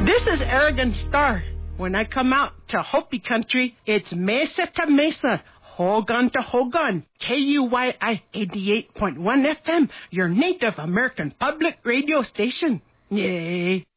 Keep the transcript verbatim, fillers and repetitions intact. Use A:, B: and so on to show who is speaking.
A: This is Aragon Star. When I come out to Hopi country, it's mesa to mesa, Hogan to Hogan, K U Y I eighty-eight point one F M, your Native American public radio station. Yay.